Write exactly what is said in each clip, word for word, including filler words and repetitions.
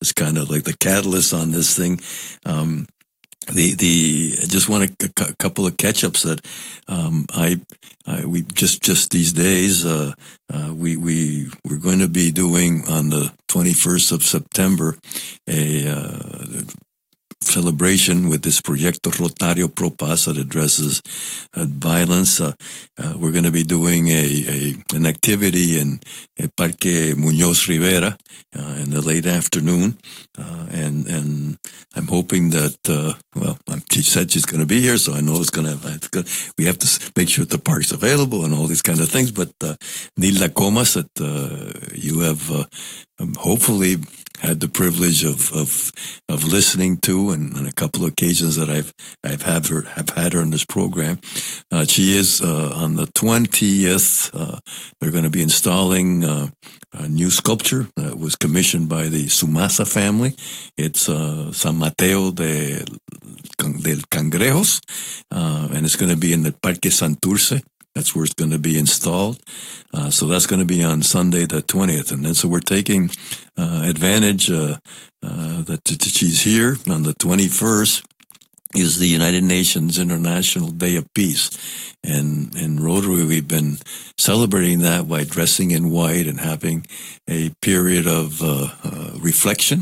was kind of like the catalyst on this thing. Um, the the I just want a, a couple of catch-ups that um, I, I we just just these days uh, uh, we we we're going to be doing on the twenty-first of September a uh, celebration with this Proyecto Rotario Pro Paz that addresses uh, violence. Uh, uh, we're going to be doing a, a an activity in, in Parque Muñoz Rivera uh, in the late afternoon, uh, and and I'm hoping that uh, well, she said she's going to be here, so I know it's going to. We have to make sure the park's available and all these kind of things. But uh, Nilda Comas, that uh, you have uh, um, hopefully had the privilege of of, of listening to, and on a couple of occasions that I've I've had her have had her in this program. Uh, she is uh, on the twentieth. Uh, they're going to be installing uh, a new sculpture that was commissioned by the Sumasa family. It's uh, San Mateo de del Cangrejos, uh, and it's going to be in the Parque Santurce. That's where it's going to be installed. Uh, so that's going to be on Sunday the twentieth. And then so we're taking uh, advantage uh, uh, that t- t- she's here on the twenty-first is the United Nations International Day of Peace. And in Rotary, we've been celebrating that by dressing in white and having a period of uh, uh, reflection,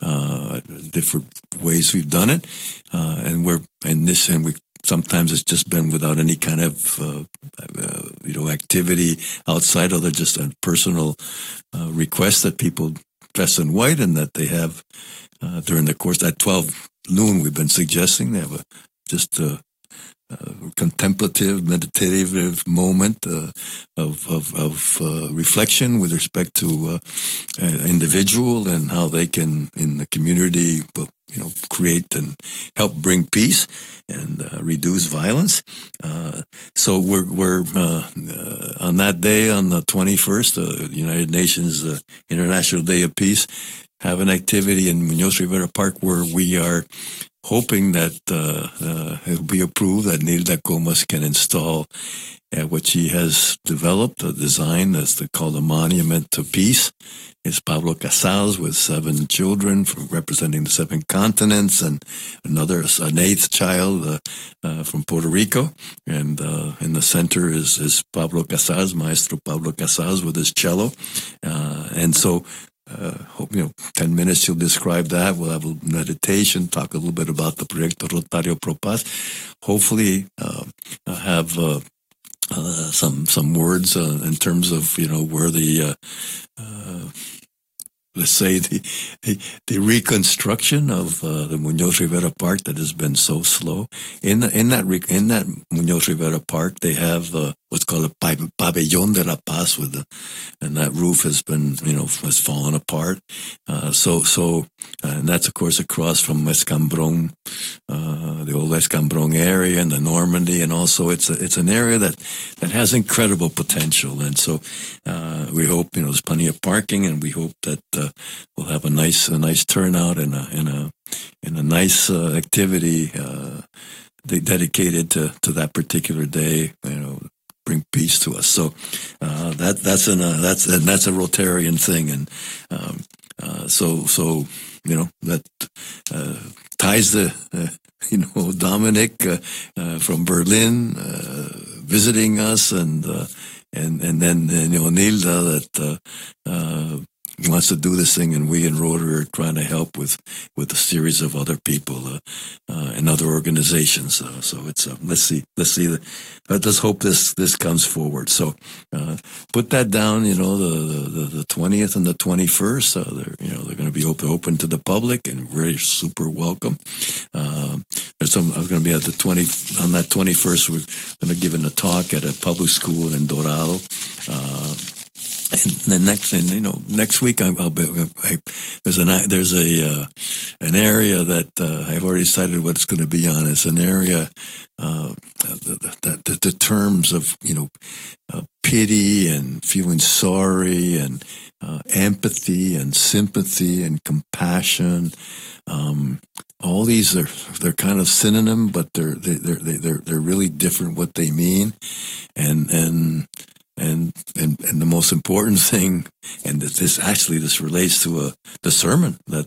uh, different ways we've done it. Uh, and we're in this, and we sometimes it's just been without any kind of, uh, uh, you know, activity outside of the just a personal uh, request that people dress in white and that they have uh, during the course at twelve noon. We've been suggesting they have a just a, a contemplative, meditative moment uh, of of, of uh, reflection with respect to uh, an individual and how they can in the community, you know, create and help bring peace and uh, reduce violence. Uh, so we're we're uh, uh, on that day, on the twenty-first, uh, United Nations uh, International Day of Peace, have an activity in Muñoz Rivera Park where we are hoping that uh, uh, it'll be approved that Nilda Comas can install uh, what she has developed, a design that's the, called a Monument to Peace. It's Pablo Casals with seven children from representing the seven continents, and another, an eighth child uh, uh, from Puerto Rico. And uh, in the center is, is Pablo Casals, Maestro Pablo Casals with his cello. Uh, and so Uh, hope, you know, ten minutes she'll describe that. We'll have a meditation, talk a little bit about the Proyecto Rotario Pro Paz. Hopefully, uh, have uh, uh, some some words uh, in terms of, you know, where the uh, uh, let's say the the, the reconstruction of uh, the Muñoz Rivera Park that has been so slow. In the, in that in that Muñoz Rivera Park, they have uh, what's called a Pabellón de la Paz, with the, and that roof has been, you know, has fallen apart. Uh, so so, uh, and that's of course across from Escambron, uh, the old Escambron area and the Normandy, and also it's a, it's an area that that has incredible potential. And so uh, we hope, you know, there's plenty of parking, and we hope that uh, we'll have a nice a nice turnout and a in a in a nice uh, activity uh, dedicated to to that particular day. You know, bring peace to us. So uh, that that's an uh, that's and that's a Rotarian thing, and um, uh, so so you know that uh, ties the uh, you know Dominic uh, uh, from Berlin uh, visiting us, and uh, and and then uh, you know Nilda that uh, uh, wants to do this thing, and we in Rotary are trying to help with with a series of other people uh, uh, and other organizations. Uh, so it's uh, let's see, let's see. The, let's hope this this comes forward. So uh, put that down. You know, the the twentieth and the twenty first. Uh, they're you know they're going to be open open to the public and very super welcome. Uh, there's some. I was going to be at the twenty on that twenty first. We're going to give a talk at a public school in Dorado. Uh, And the next, and you know, next week I'll, I'll be. I, there's an there's a uh, an area that uh, I've already decided what it's going to be on. It's an area uh, that the, the terms of you know uh, pity and feeling sorry and uh, empathy and sympathy and compassion. Um, all these are they're kind of synonym, but they're they, they're they're they're really different what they mean, and and. And, and and the most important thing, and this actually this relates to a the sermon that